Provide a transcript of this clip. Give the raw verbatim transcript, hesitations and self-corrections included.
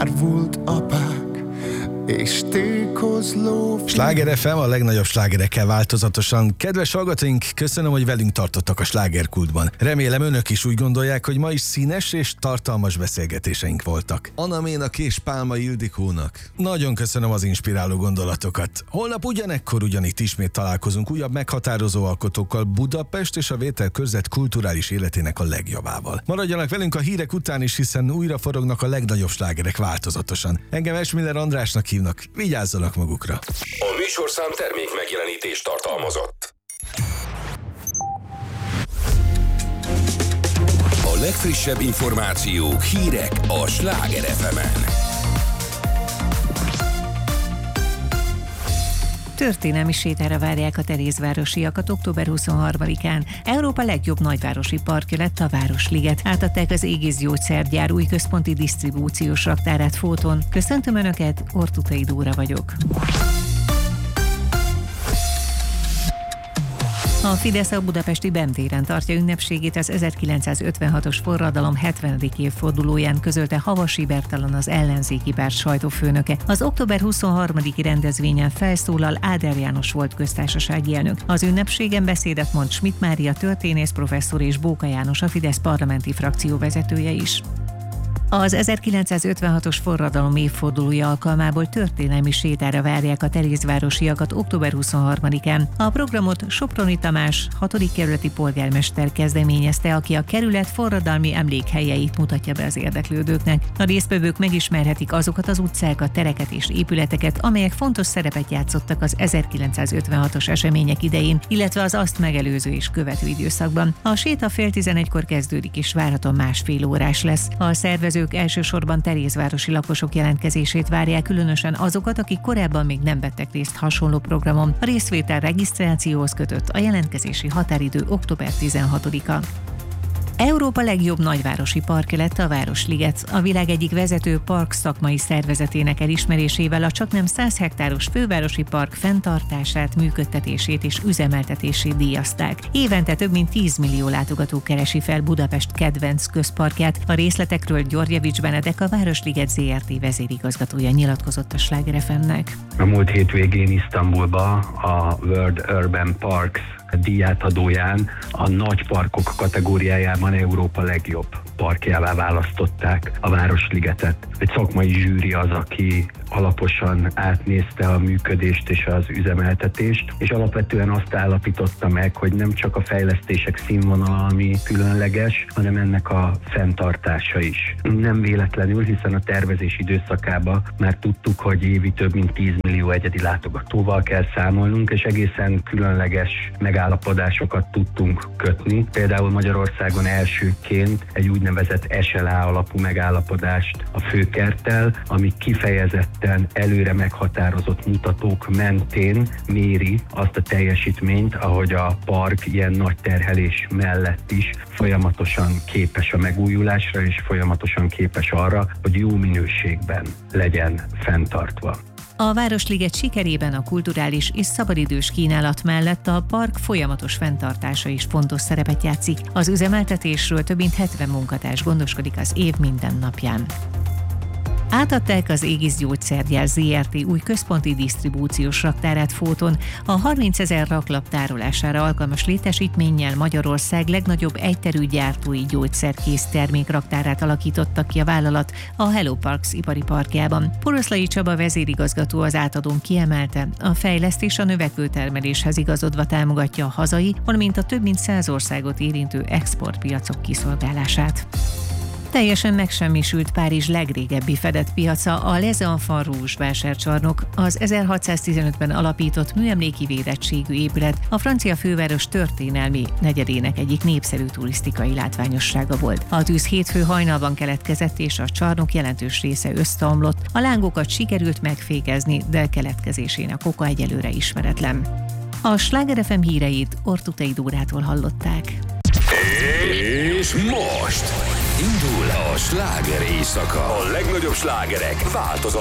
árvult apák és tékozló... Sláger ef em a legnagyobb slágerekkel változatosan. Kedves hallgatóink, köszönöm, hogy velünk tartottak a slágerkultban. Remélem önök is úgy gondolják, hogy ma is színes és tartalmas beszélgetéseink voltak. Anaménak és Pálmai Ildikónak. Nagyon köszönöm az inspiráló gondolatokat. Holnap ugyanekkor ugyanitt ismét találkozunk újabb meghatározó alkotókkal, Budapest és a Vételkörzet kulturális életének a legjobbával. Maradjanak velünk a hírek után is, hiszen újra forognak a legnagyobb slágerek változatosan. Engem Esmiller Andrásnak hívnak. Vigyázzanak magukra. A műsorszám termék megjelenítést tartalmazott. A legfrissebb információk, hírek a Sláger ef emen. Történelmi sétára várják a terézvárosiakat október huszonharmadikán. Európa legjobb nagyvárosi parkja lett a Városliget. Átadták az Égész gyógyszergyár új központi disztribúciós raktárát Fóton. Köszöntöm Önöket, Ortutai Dóra vagyok. A Fidesz a budapesti Bem téren tartja ünnepségét az ezerkilencszázötvenhatos forradalom hetvenedik évfordulóján, közölte Havasi Bertalan, az ellenzéki párt sajtófőnöke. Az október huszonharmadiki rendezvényen felszólal Áder János volt köztársasági elnök. Az ünnepségen beszédet mond Schmidt Mária történész professzor és Bóka János, a Fidesz parlamenti frakció vezetője is. Az ezerkilencszázötvenhatos forradalom évfordulója alkalmából történelmi sétára várják a terézvárosiakat október huszonharmadikán. A programot Soproni Tamás, hatodik kerületi polgármester kezdeményezte, aki a kerület forradalmi emlékhelyeit mutatja be az érdeklődőknek. A résztvevők megismerhetik azokat az utcákat, tereket és épületeket, amelyek fontos szerepet játszottak az ezerkilencszázötvenhatos események idején, illetve az azt megelőző és követő időszakban. A séta fél tizenegykor kezdődik és várhatóan másfél órás lesz. A szervező Ők elsősorban terézvárosi lakosok jelentkezését várják, különösen azokat, akik korábban még nem vettek részt hasonló programon. A részvétel regisztrációhoz kötött, a jelentkezési határidő október tizenhatodika. Európa legjobb nagyvárosi parkja lett a Városliget. A világ egyik vezető park szakmai szervezetének elismerésével a csaknem száz hektáros fővárosi park fenntartását, működtetését és üzemeltetését díjazták. Évente több mint tíz millió látogató keresi fel Budapest kedvenc közparkját. A részletekről Györgyevics Benedek, a Városliget zé er té vezérigazgatója nyilatkozott a Sláger ef emnek. A múlt hétvégén Isztambulba a World Urban Parks díjátadóján a nagy parkok kategóriájában Európa legjobb parkjává választották a Városligetet. Egy szakmai zsűri az, aki alaposan átnézte a működést és az üzemeltetést, és alapvetően azt állapította meg, hogy nem csak a fejlesztések színvonala, ami különleges, hanem ennek a fenntartása is. Nem véletlenül, hiszen a tervezés időszakában már tudtuk, hogy évi több mint tíz millió egyedi látogatóval kell számolnunk, és egészen különleges megállapodásokat tudtunk kötni. Például Magyarországon elsőként egy úgynevezett es el á alapú megállapodást a Főkerttel, ami kifejezetten előre meghatározott mutatók mentén méri azt a teljesítményt, ahogy a park ilyen nagy terhelés mellett is folyamatosan képes a megújulásra, és folyamatosan képes arra, hogy jó minőségben legyen fenntartva. A Városliget sikerében a kulturális és szabadidős kínálat mellett a park folyamatos fenntartása is fontos szerepet játszik. Az üzemeltetésről több mint hetven munkatárs gondoskodik az év minden napján. Átadták az Égész gyógyszergyár zé er té új központi disztribúciós raktárát Fóton. A harmincezer raklap tárolására alkalmas létesítménnyel Magyarország legnagyobb egyterű gyártói gyógyszerkész termékraktárát alakítottak ki a vállalat a Hello Parks ipari parkjában. Poroszlai Csaba vezérigazgató az átadón kiemelte, a fejlesztés a növekvő termeléshez igazodva támogatja a hazai, valamint a több mint száz országot érintő exportpiacok kiszolgálását. Teljesen megsemmisült Párizs legrégebbi fedett piaca, a Les Enfants Rouge vásárcsarnok. Az ezerhatszáztizenötben alapított műemléki védettségű épület a francia főváros történelmi negyedének egyik népszerű turisztikai látványossága volt. A tűz hétfő hajnalban keletkezett, és a csarnok jelentős része összeomlott. A lángokat sikerült megfékezni, de keletkezésének oka egyelőre ismeretlen. A Sláger ef em híreit Ortutai Dórától hallották. És most indul a sláger éjszaka. A legnagyobb slágerek változatlanul.